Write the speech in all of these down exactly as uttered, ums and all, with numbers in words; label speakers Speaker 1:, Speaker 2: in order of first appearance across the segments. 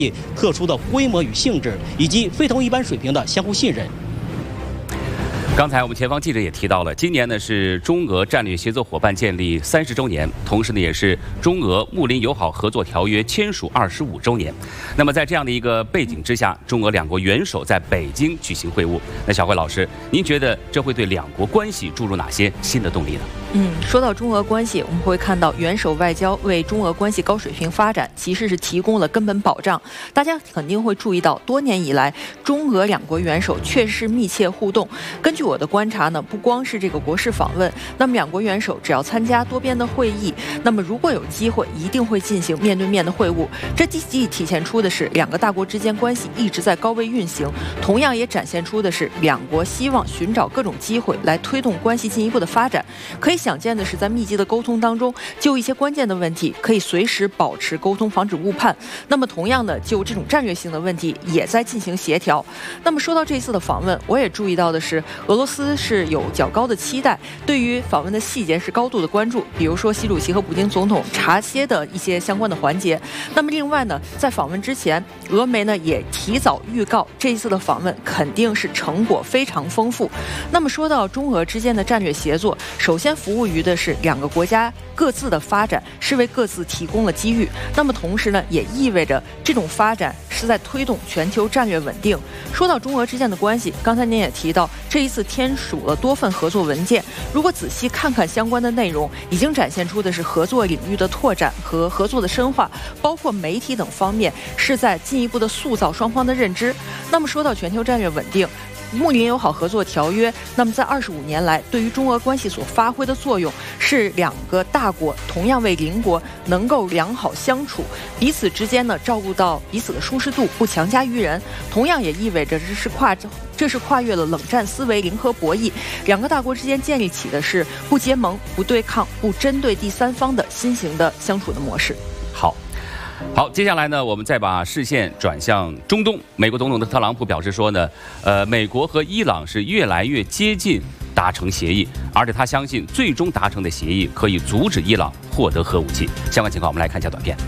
Speaker 1: 特殊的规模与性质，以及非同一般水平的相互信任。
Speaker 2: 刚才我们前方记者也提到了，今年呢是中俄战略协作伙伴建立三十周年，同时呢也是中俄睦邻友好合作条约签署二十五周年。那么在这样的一个背景之下，中俄两国元首在北京举行会晤。那小慧老师，您觉得这会对两国关系注入哪些新的动力呢？
Speaker 3: 嗯，说到中俄关系，我们会看到元首外交为中俄关系高水平发展其实是提供了根本保障。大家肯定会注意到，多年以来，中俄两国元首确实是密切互动。根据我的观察呢，不光是这个国事访问，那么两国元首只要参加多边的会议，那么如果有机会，一定会进行面对面的会晤。这既体现出的是两个大国之间关系一直在高位运行，同样也展现出的是两国希望寻找各种机会来推动关系进一步的发展。可以想见的是，在密集的沟通当中，就一些关键的问题可以随时保持沟通，防止误判。那么同样的，就这种战略性的问题也在进行协调。那么说到这次的访问，我也注意到的是，俄罗斯是有较高的期待，对于访问的细节是高度的关注，比如说习主席和普京总统茶歇的一些相关的环节。那么另外呢，在访问之前，俄媒呢也提早预告，这一次的访问肯定是成果非常丰富。那么说到中俄之间的战略协作，首先服务于的是两个国家各自的发展，是为各自提供了机遇。那么同时呢，也意味着这种发展是在推动全球战略稳定。说到中俄之间的关系，刚才您也提到，这一次签署了多份合作文件。如果仔细看看相关的内容，已经展现出的是合作领域的拓展和合作的深化，包括媒体等方面是在进一步的塑造双方的认知。那么说到全球战略稳定，睦邻友好合作条约，那么在二十五年来对于中俄关系所发挥的作用，是两个大国同样为邻国能够良好相处，彼此之间呢照顾到彼此的舒适度，不强加于人。同样也意味着这是跨这是跨越了冷战思维、零和博弈，两个大国之间建立起的是不结盟、不对抗、不针对第三方的新型的相处的模式。
Speaker 2: 好。好，接下来呢，我们再把视线转向中东。美国总统的特朗普表示说呢，呃，美国和伊朗是越来越接近达成协议，而且他相信最终达成的协议可以阻止伊朗获得核武器。相关情况，我们来看一下短片。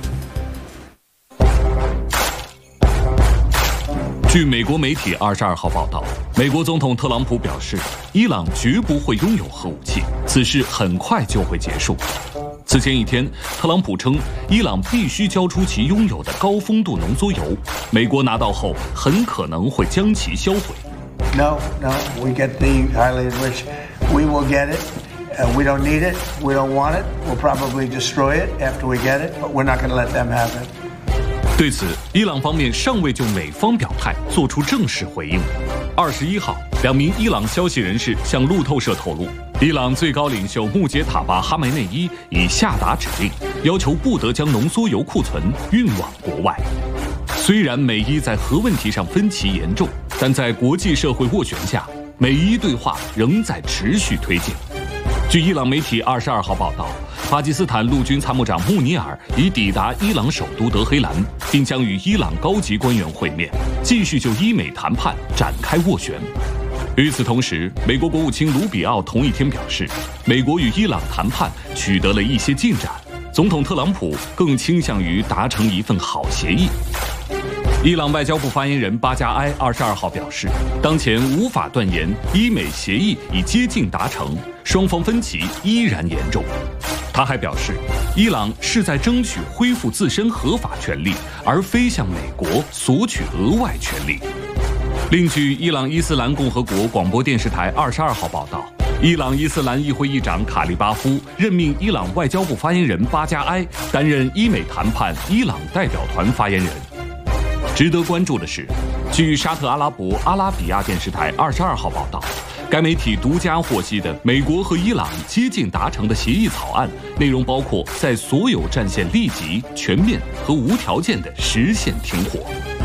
Speaker 4: 据美国媒体二十二号报道，美国总统特朗普表示，伊朗绝不会拥有核武器，此事很快就会结束。此前一天，特朗普称，伊朗必须交出其拥有的高丰度浓缩铀，美国拿到后很可能会将其销毁。
Speaker 5: No, no, we get the highly enriched. We will get it. Uh, we don't need it. We don't want it. We'll probably destroy it after we get it, but we're not going to let them have it.
Speaker 4: 对此，伊朗方面尚未就美方表态做出正式回应。二十一号，两名伊朗消息人士向路透社透露，伊朗最高领袖穆杰塔巴·哈梅内伊已下达指令，要求不得将浓缩铀库存运往国外。虽然美伊在核问题上分歧严重，但在国际社会斡旋下，美伊对话仍在持续推进。据伊朗媒体二十二号报道，巴基斯坦陆军参谋长穆尼尔已抵达伊朗首都德黑兰，并将与伊朗高级官员会面，继续就伊美谈判展开斡旋。与此同时，美国国务卿卢比奥同一天表示，美国与伊朗谈判取得了一些进展，总统特朗普更倾向于达成一份好协议。伊朗外交部发言人巴加埃二十二号表示，当前无法断言伊美协议已接近达成，双方分歧依然严重。他还表示，伊朗是在争取恢复自身合法权利，而非向美国索取额外权利。另据伊朗伊斯兰共和国广播电视台二十二号报道，伊朗伊斯兰议会议长卡利巴夫任命伊朗外交部发言人巴加埃担任伊美谈判伊朗代表团发言人。值得关注的是，据沙特阿拉伯阿拉比亚电视台二十二号报道，该媒体独家获悉的美国和伊朗接近达成的协议草案，内容包括在所有战线立即、全面和无条件地实现停火。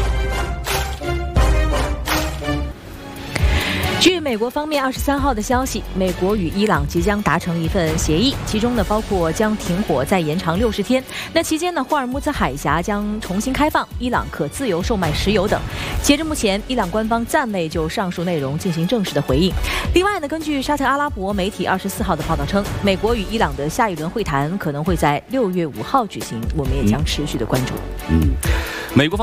Speaker 6: 据美国方面二十三号的消息，美国与伊朗即将达成一份协议，其中呢包括将停火再延长六十天。那期间呢，霍尔木兹海峡将重新开放，伊朗可自由售卖石油等。截至目前，伊朗官方暂未就上述内容进行正式的回应。另外呢，根据沙特阿拉伯媒体二十四号的报道称，美国与伊朗的下一轮会谈可能会在六月五号举行，我们也将持续的关注。
Speaker 2: 嗯。 美国方